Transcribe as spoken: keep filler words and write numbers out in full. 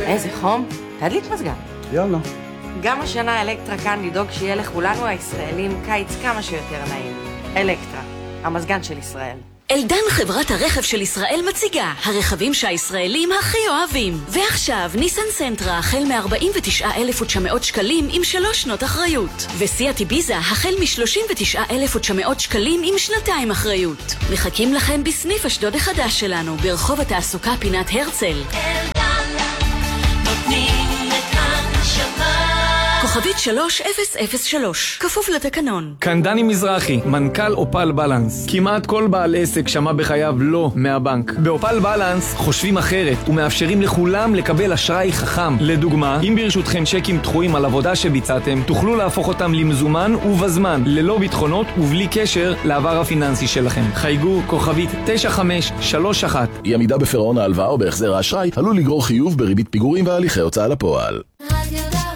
איזה חום, תדליק מזגן. יאללה. גם השנה אלקטרה כאן לדאוג שיהיה לכולנו הישראלים קיץ כמה שיותר נעים. אלקטרה, המזגן של ישראל. אלדן, חברת הרכב של ישראל, מציגה הרכבים שהישראלים הכי אוהבים. ועכשיו ניסן סנטרה החל מ-ארבעים ותשעה אלף ותשע מאות שקלים עם שלוש שנות אחריות, וסיאט איביזה החל מ-שלושים ותשעה אלף ותשע מאות שקלים עם שנתיים אחריות. מחכים לכם בסניף אשדוד החדש שלנו ברחוב התעסוקה פינת הרצל. אלדן, נותנים את הנשמה. כוכבית שלוש אפס אפס שלוש, כפוף לתקנון. כאן דני מזרחי, מנכ"ל אופל בלנס. כמעט כל בעל עסק שמע בחייו לא מהבנק. באופל בלנס חושבים אחרת ומאפשרים לכולם לקבל אשראי חכם. לדוגמה, אם ברשותכם צ'קים דחויים על עבודה שביצעתם, תוכלו להפוך אותם למזומן ובזמן, ללא ביטחונות ובלי קשר לעבר הפיננסי שלכם. חייגו כוכבית תשע חמש שלוש אחת. אי עמידה בפירעון ההלוואה או בהחזר האשראי עלול לגרור חיוב בריבית פיגורים והליכי הוצאה לפועל.